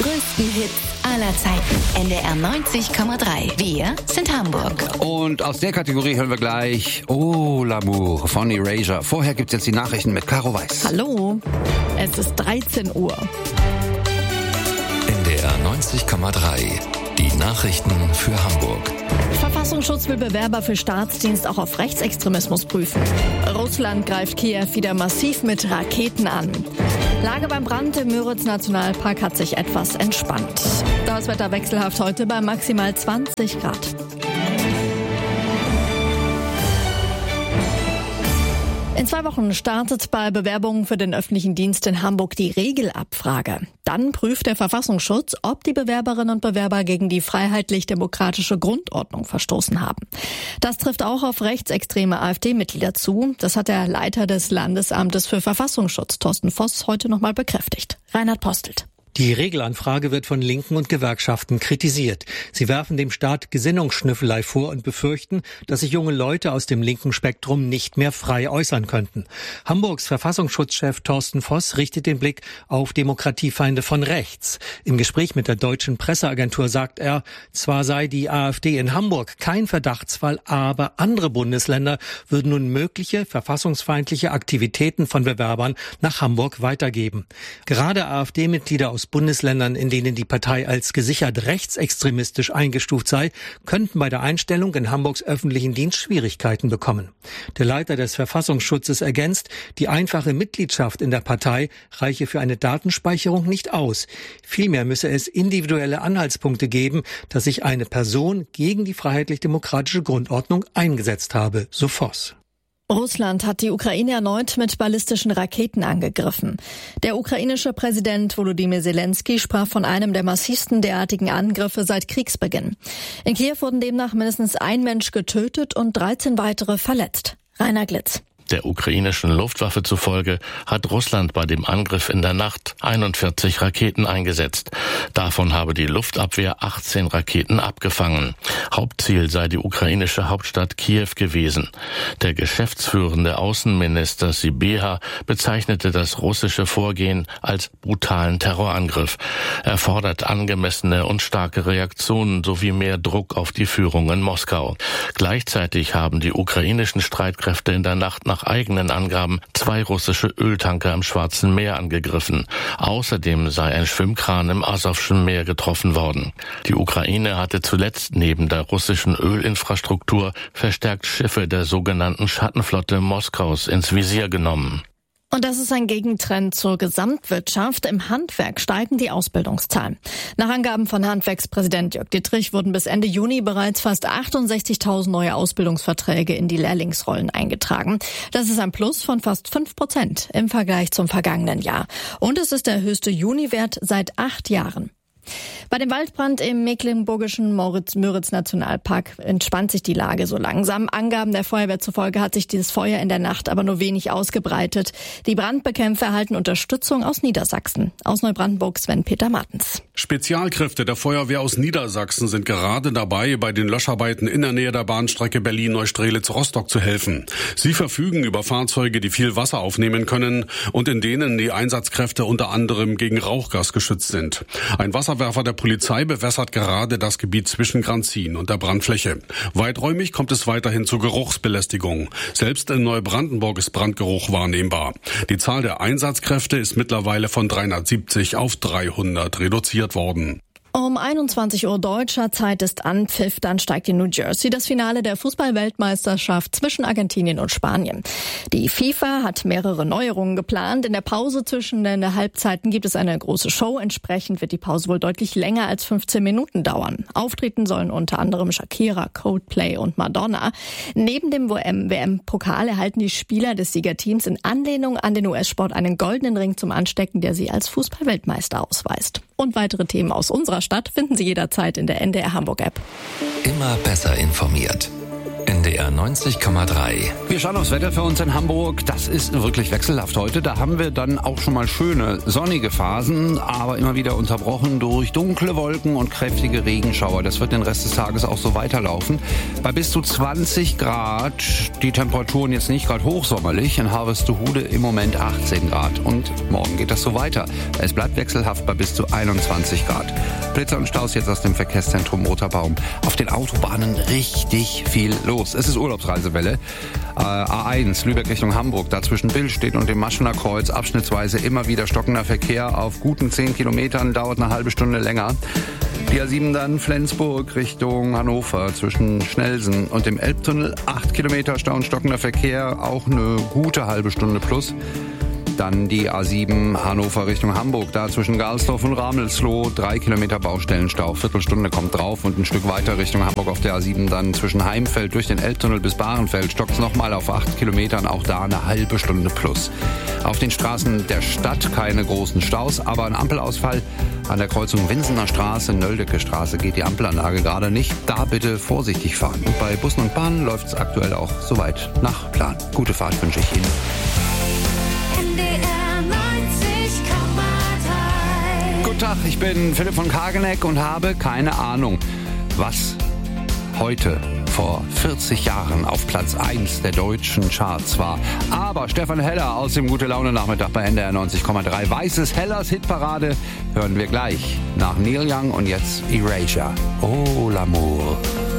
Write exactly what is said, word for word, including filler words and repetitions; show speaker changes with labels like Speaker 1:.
Speaker 1: größten Hits aller Zeiten. N D R neunzig Komma drei. Wir sind Hamburg.
Speaker 2: Und aus der Kategorie hören wir gleich Oh, L'amour von Erasure. Vorher gibt's jetzt die Nachrichten mit Caro Weiß.
Speaker 3: Hallo, es ist dreizehn Uhr.
Speaker 4: N D R neunzig Komma drei. Die Nachrichten für Hamburg.
Speaker 3: Verfassungsschutz will Bewerber für Staatsdienst auch auf Rechtsextremismus prüfen. Russland greift Kiew wieder massiv mit Raketen an. Lage beim Brand im Müritz-Nationalpark hat sich etwas entspannt. Das Wetter wechselhaft heute bei maximal zwanzig Grad. In zwei Wochen startet bei Bewerbungen für den öffentlichen Dienst in Hamburg die Regelabfrage. Dann prüft der Verfassungsschutz, ob die Bewerberinnen und Bewerber gegen die freiheitlich-demokratische Grundordnung verstoßen haben. Das trifft auch auf rechtsextreme AfD-Mitglieder zu. Das hat der Leiter des Landesamtes für Verfassungsschutz, Thorsten Voss, heute nochmal bekräftigt. Reinhard Postelt.
Speaker 5: Die Regelanfrage wird von Linken und Gewerkschaften kritisiert. Sie werfen dem Staat Gesinnungsschnüffelei vor und befürchten, dass sich junge Leute aus dem linken Spektrum nicht mehr frei äußern könnten. Hamburgs Verfassungsschutzchef Thorsten Voss richtet den Blick auf Demokratiefeinde von rechts. Im Gespräch mit der deutschen Presseagentur sagt er, zwar sei die AfD in Hamburg kein Verdachtsfall, aber andere Bundesländer würden nun mögliche verfassungsfeindliche Aktivitäten von Bewerbern nach Hamburg weitergeben. Gerade AfD-Mitglieder aus Bundesländern, in denen die Partei als gesichert rechtsextremistisch eingestuft sei, könnten bei der Einstellung in Hamburgs öffentlichen Dienst Schwierigkeiten bekommen. Der Leiter des Verfassungsschutzes ergänzt, die einfache Mitgliedschaft in der Partei reiche für eine Datenspeicherung nicht aus. Vielmehr müsse es individuelle Anhaltspunkte geben, dass sich eine Person gegen die freiheitlich-demokratische Grundordnung eingesetzt habe, so Voss.
Speaker 3: Russland hat die Ukraine erneut mit ballistischen Raketen angegriffen. Der ukrainische Präsident Volodymyr Zelensky sprach von einem der massivsten derartigen Angriffe seit Kriegsbeginn. In Kiew wurden demnach mindestens ein Mensch getötet und dreizehn weitere verletzt. Rainer Glitz.
Speaker 6: Der ukrainischen Luftwaffe zufolge hat Russland bei dem Angriff in der Nacht einundvierzig Raketen eingesetzt. Davon habe die Luftabwehr achtzehn Raketen abgefangen. Hauptziel sei die ukrainische Hauptstadt Kiew gewesen. Der geschäftsführende Außenminister Sybiha bezeichnete das russische Vorgehen als brutalen Terrorangriff. Er fordert angemessene und starke Reaktionen sowie mehr Druck auf die Führung in Moskau. Gleichzeitig haben die ukrainischen Streitkräfte in der Nacht nach eigenen Angaben zwei russische Öltanker im Schwarzen Meer angegriffen. Außerdem sei ein Schwimmkran im Asowschen Meer getroffen worden. Die Ukraine hatte zuletzt neben der russischen Ölinfrastruktur verstärkt Schiffe der sogenannten Schattenflotte Moskaus ins Visier genommen.
Speaker 3: Und das ist ein Gegentrend zur Gesamtwirtschaft. Im Handwerk steigen die Ausbildungszahlen. Nach Angaben von Handwerkspräsident Jörg Dittrich wurden bis Ende Juni bereits fast achtundsechzigtausend neue Ausbildungsverträge in die Lehrlingsrollen eingetragen. Das ist ein Plus von fast fünf Prozent im Vergleich zum vergangenen Jahr. Und es ist der höchste Juniwert seit acht Jahren. Bei dem Waldbrand im mecklenburgischen Müritz-Nationalpark entspannt sich die Lage so langsam. Angaben der Feuerwehr zufolge hat sich dieses Feuer in der Nacht aber nur wenig ausgebreitet. Die Brandbekämpfer erhalten Unterstützung aus Niedersachsen. Aus Neubrandenburg Sven-Peter Martens.
Speaker 7: Spezialkräfte der Feuerwehr aus Niedersachsen sind gerade dabei, bei den Löscharbeiten in der Nähe der Bahnstrecke Berlin-Neustrelitz-Rostock zu helfen. Sie verfügen über Fahrzeuge, die viel Wasser aufnehmen können und in denen die Einsatzkräfte unter anderem gegen Rauchgas geschützt sind. Ein Wasserwerfer der Polizei bewässert gerade das Gebiet zwischen Granzin und der Brandfläche. Weiträumig kommt es weiterhin zu Geruchsbelästigung. Selbst in Neubrandenburg ist Brandgeruch wahrnehmbar. Die Zahl der Einsatzkräfte ist mittlerweile von dreihundertsiebzig auf dreihundert reduziert worden.
Speaker 3: Um einundzwanzig Uhr deutscher Zeit ist Anpfiff, dann steigt in New Jersey das Finale der Fußball-Weltmeisterschaft zwischen Argentinien und Spanien. Die FIFA hat mehrere Neuerungen geplant. In der Pause zwischen den Halbzeiten gibt es eine große Show. Entsprechend wird die Pause wohl deutlich länger als fünfzehn Minuten dauern. Auftreten sollen unter anderem Shakira, Coldplay und Madonna. Neben dem W M-Pokal erhalten die Spieler des Siegerteams in Anlehnung an den U S-Sport einen goldenen Ring zum Anstecken, der sie als Fußball-Weltmeister ausweist. Und weitere Themen aus unserer Stadt finden Sie jederzeit in der N D R Hamburg App.
Speaker 4: Immer besser informiert. N D R neunzig Komma drei.
Speaker 2: Wir schauen aufs Wetter für uns in Hamburg. Das ist wirklich wechselhaft heute. Da haben wir dann auch schon mal schöne sonnige Phasen, aber immer wieder unterbrochen durch dunkle Wolken und kräftige Regenschauer. Das wird den Rest des Tages auch so weiterlaufen. Bei bis zu zwanzig Grad, die Temperaturen jetzt nicht gerade hochsommerlich. In Harvestehude im Moment achtzehn Grad. Und morgen geht das so weiter. Es bleibt wechselhaft bei bis zu einundzwanzig Grad. Blitzer und Staus jetzt aus dem Verkehrszentrum Roterbaum. Auf den Autobahnen richtig viel los. Es ist Urlaubsreisewelle. Äh, A eins, Lübeck Richtung Hamburg, da zwischen Billstedt und dem Maschener Kreuz abschnittsweise immer wieder stockender Verkehr auf guten zehn Kilometern, dauert eine halbe Stunde länger. Die A sieben dann Flensburg Richtung Hannover zwischen Schnelsen und dem Elbtunnel, acht Kilometer Stau und stockender Verkehr, auch eine gute halbe Stunde plus. Dann die A sieben Hannover Richtung Hamburg, da zwischen Galsdorf und Ramelsloh, drei Kilometer Baustellenstau, Viertelstunde kommt drauf und ein Stück weiter Richtung Hamburg auf der A sieben dann zwischen Heimfeld durch den Elbtunnel bis Bahrenfeld, stockt's nochmal auf acht Kilometern, auch da eine halbe Stunde plus. Auf den Straßen der Stadt keine großen Staus, aber ein Ampelausfall an der Kreuzung Winsener Straße, Nöldecke Straße geht die Ampelanlage gerade nicht, da bitte vorsichtig fahren. Und bei Bussen und Bahnen läuft's aktuell auch soweit nach Plan. Gute Fahrt wünsche ich Ihnen. Guten Tag, ich bin Philipp von Kageneck und habe keine Ahnung, was heute vor vierzig Jahren auf Platz eins der deutschen Charts war. Aber Stefan Heller aus dem Gute-Laune-Nachmittag bei N D R neunzig Komma drei weiß es. Hellers Hitparade hören wir gleich nach Neil Young und jetzt Erasure. Oh, l'amour.